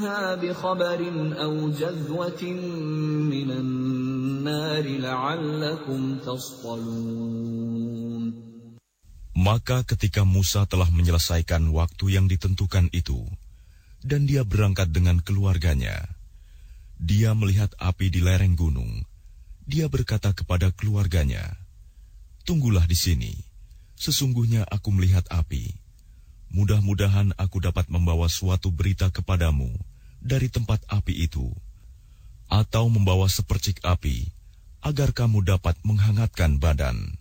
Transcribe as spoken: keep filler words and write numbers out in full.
بخبر أو جذوة من النار لعلكم تصطلون. Maka ketika Musa telah menyelesaikan waktu yang ditentukan itu, dan dia berangkat dengan keluarganya, dia melihat api di lereng gunung. Dia berkata kepada keluarganya, "Tunggulah di sini, sesungguhnya aku melihat api. Mudah-mudahan aku dapat membawa suatu berita kepadamu dari tempat api itu, atau membawa sepercik api, agar kamu dapat menghangatkan badan."